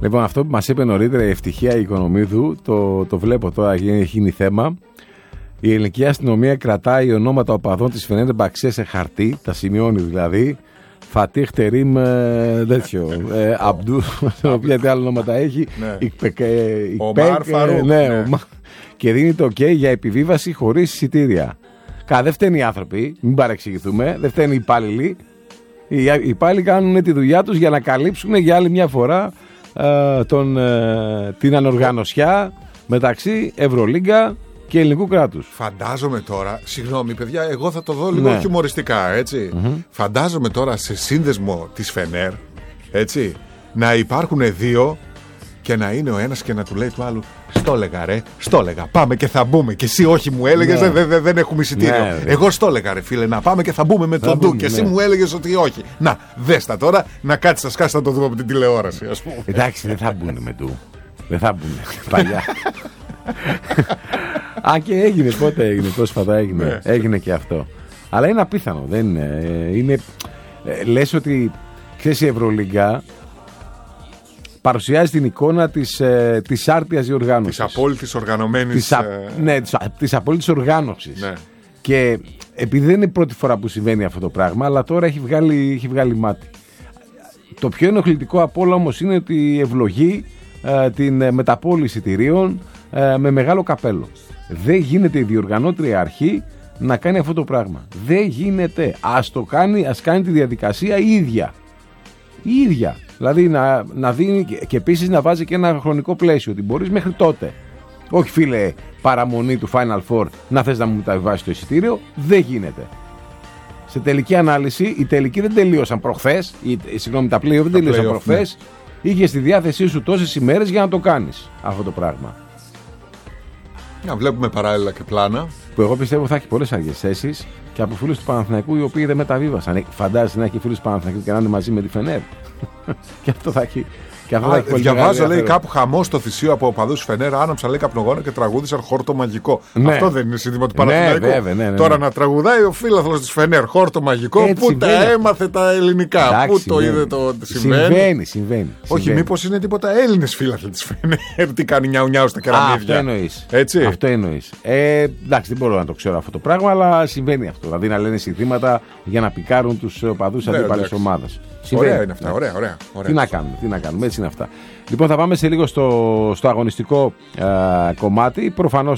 Λοιπόν, αυτό που μας είπε νωρίτερα η Ευτυχία Οικονομίδου, το βλέπω τώρα, έχει γίνει θέμα. Η ελληνική αστυνομία κρατάει ονόματα οπαδών της Φενέρμπαξε σε χαρτί, τα σημειώνει δηλαδή. Φατίχ Τερίμ, τέτοιο. Αμπτού, οποία τι άλλα ονόματα έχει. Ομάρ Φαρούκ. Και δίνει το OK για επιβίβαση χωρίς εισιτήρια. Δεν φταίνουν οι άνθρωποι, μην παρεξηγηθούμε, δεν φταίνουν οι υπάλληλοι. Οι υπάλληλοι κάνουν τη δουλειά τους για να καλύψουν για άλλη μια φορά την ανοργανωσιά μεταξύ Ευρωλίγκα και ελληνικού κράτους. Φαντάζομαι τώρα, συγγνώμη παιδιά, εγώ θα το δω λίγο χιουμοριστικά, έτσι. Φαντάζομαι τώρα σε σύνδεσμο της Φενέρ, έτσι, να υπάρχουν δύο και να είναι ο ένας και να του λέει του άλλου: στο έλεγα ρε, στο έλεγα, πάμε και θα μπούμε. Και εσύ όχι μου έλεγες, δεν έχουμε εισιτήριο. Εγώ στο έλεγα ρε φίλε, να πάμε και θα μπούμε με τον Ντου. Και εσύ μου έλεγες ότι όχι. Να, δες τα τώρα, να κάτσεις τα σκάσεις να το δούμε από την τηλεόραση, ας πούμε. Εντάξει, δεν θα μπουν με Ντου. Δεν θα μπουν παλιά. Αν και έγινε, πότε έγινε, πρόσφατα έγινε. Έγινε και αυτό. Αλλά είναι απίθανο, δεν είναι. Λες ότι, ξέρεις, η Ευρωλίγκα παρουσιάζει την εικόνα της άρτιας διοργάνωσης. Της απόλυτης οργανωμένης. Της απόλυτης οργάνωσης. Ναι. Και επειδή δεν είναι η πρώτη φορά που συμβαίνει αυτό το πράγμα, αλλά τώρα έχει βγάλει μάτι. Το πιο ενοχλητικό από όλα όμως είναι ότι ευλογεί την μεταπώληση εισιτηρίων με μεγάλο καπέλο. Δεν γίνεται η διοργανώτρια αρχή να κάνει αυτό το πράγμα. Δεν γίνεται. Ας κάνει τη διαδικασία η ίδια. Η ίδια. Δηλαδή να δίνει και επίσης να βάζει και ένα χρονικό πλαίσιο, ότι μπορείς μέχρι τότε. Όχι φίλε, παραμονή του Final Four να θες να μου μεταβιβάσεις το εισιτήριο. Δεν γίνεται. Σε τελική ανάλυση, οι τελικοί δεν τελείωσαν προχθές. Τα play-off δεν τελείωσαν προχθές. Ναι. Είχε στη διάθεσή σου τόσες ημέρες για να το κάνεις αυτό το πράγμα. Να βλέπουμε παράλληλα και πλάνα. Που εγώ πιστεύω θα έχει πολλές αργές θέσεις και από φίλους του Παναθηναϊκού οι οποίοι δεν μεταβίβασαν. Φαντάζεσαι να έχει φίλους του Παναθηναϊκού και να είναι μαζί με τη Φενέρ. Και αυτό θα έχει. Διαβάζω, λέει, κάπου χαμό στο Θησίο από οπαδούς Φενέρ. Άναψαν, λέει, καπνογόνα και τραγούδισαν χόρτο μαγικό. Ναι. Αυτό δεν είναι σύνθημα του Παναθηναϊκού. Ναι. Τώρα να τραγουδάει ο φίλαθλος της Φενέρ χόρτο μαγικό. Έτσι, πού τα έμαθε τα ελληνικά. Εντάξει, πού το είδε το συμβαίνει. Όχι, μήπως είναι τίποτα Έλληνες φίλαθλοι της Φενέρ. Τι κάνει νιάου στα κεραμίδια. Αυτό εννοείς. Εντάξει, δεν μπορώ να το ξέρω αυτό το πράγμα, αλλά συμβαίνει αυτό. Δηλαδή να λένε συνθήματα για να πικάρουν τους οπαδούς αντίπαλης ομάδας. Ωραία είναι αυτά, ωραία. Τι να κάνουμε, έτσι είναι αυτά. Λοιπόν, θα πάμε σε λίγο στο αγωνιστικό κομμάτι. Προφανώς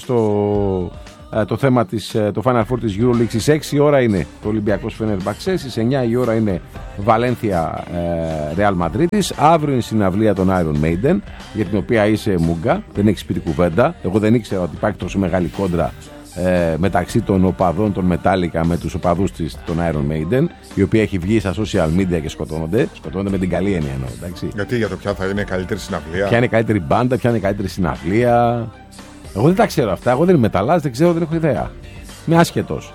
το θέμα το Final Four της EuroLeague στις 6 η ώρα είναι το Ολυμπιακός Φενέρμπαξε, στις 9 η ώρα είναι Βαλένθια Ρεάλ Μαδρίτης. Αύριο είναι συναυλία των Iron Maiden, για την οποία είσαι μούγκα, δεν έχεις πει την κουβέντα. Εγώ δεν ήξερα ότι υπάρχει τόσο μεγάλη κόντρα μεταξύ των οπαδών των Metallica με τους οπαδούς των Iron Maiden, η οποία έχει βγει στα social media και σκοτώνονται με την καλή έννοια εννοώ, εντάξει. Γιατί για το ποια θα είναι η καλύτερη συναυλία, ποια είναι η καλύτερη μπάντα, ποια είναι η καλύτερη συναυλία. Εγώ δεν τα ξέρω αυτά, εγώ δεν είμαι μεταλλάς, δεν ξέρω, δεν έχω ιδέα. Είμαι άσχετος.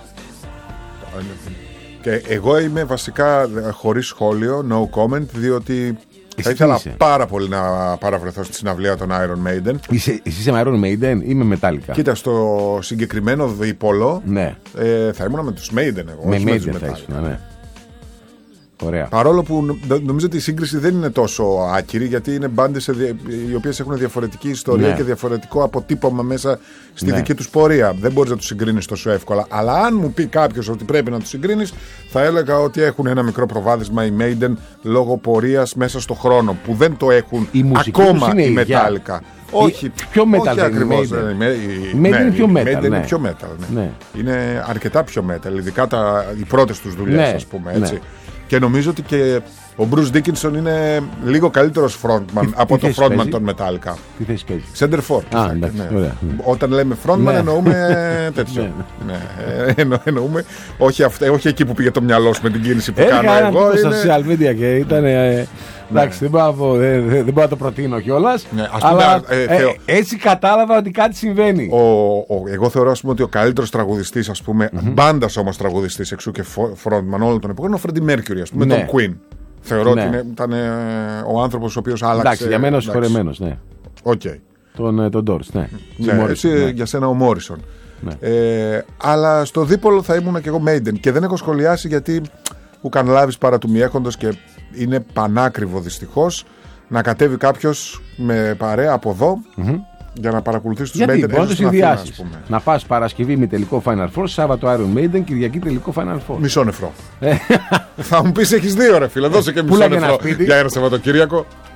Και εγώ είμαι βασικά χωρίς σχόλιο, no comment, διότι θα ήθελα πάρα πολύ να παραβρεθώ στη συναυλία των Iron Maiden. Εσύ είσαι Iron Maiden ή με Metallica? Κοίτα, στο συγκεκριμένο δίπολο ναι. Θα ήμουν με τους Maiden εγώ. Με Maiden θα ήσουν, ναι. Ωραία. Παρόλο που νομίζω ότι η σύγκριση δεν είναι τόσο άκυρη, γιατί είναι μπάντες οι οποίες έχουν διαφορετική ιστορία και διαφορετικό αποτύπωμα μέσα στη δική τους πορεία. Δεν μπορείς να τους συγκρίνεις τόσο εύκολα. Αλλά αν μου πει κάποιος ότι πρέπει να τους συγκρίνεις, θα έλεγα ότι έχουν ένα μικρό προβάδισμα οι Maiden λόγω πορείας μέσα στο χρόνο, που δεν το έχουν ακόμα η Metallica. Όχι, πιο metal ακριβώς. Η Maiden είναι πιο metal. Είναι πιο metal. Είναι αρκετά πιο metal, ειδικά οι πρώτες τους δουλειές, ας πούμε, έτσι. Και νομίζω ότι και ο Bruce Dickinson είναι λίγο καλύτερος frontman από το frontman των Metallica. Τι θέση παίζει? Center for. Όταν λέμε frontman εννοούμε τέτοιο. Εννοούμε όχι εκεί που πήγε το μυαλό σου με την κίνηση που κάνω εγώ. Στα social media και ήταν. Εντάξει, δεν μπορώ να το προτείνω κιόλας. Αλλά έτσι κατάλαβα ότι κάτι συμβαίνει. Εγώ θεωρώ, ας πούμε, ότι ο καλύτερος τραγουδιστής, ας πούμε, μπάντας όμως τραγουδιστής εξού και frontman όλων των εποχών, είναι ο Freddie Mercury, ας πούμε, τον Queen. Θεωρώ ότι ήταν ο άνθρωπος ο οποίος άλλαξε. Εντάξει, για μένα ο συγχωρεμένος, ναι. Οκ. Τον Doors, ναι. Εσύ για σένα ο Morrison. Αλλά στο δίπολο θα ήμουν και εγώ Maiden. Και δεν έχω σχολιάσει γιατί ουκαν λάβεις παρά του μη έχοντος και είναι πανάκριβο δυστυχώς να κατέβει κάποιος με παρέα από εδώ για να παρακολουθήσει τους Maiden. Γιατί μπορεί να το συνδυάσεις. Να πας Παρασκευή με τελικό Final Four, Σάββατο Iron Maiden, Κυριακή τελικό Final Four. Μισό νεφρό. Θα μου πεις έχεις δύο ρε φίλε, δώσε και μισό νεφρό για ένα Σαββατοκύριακο.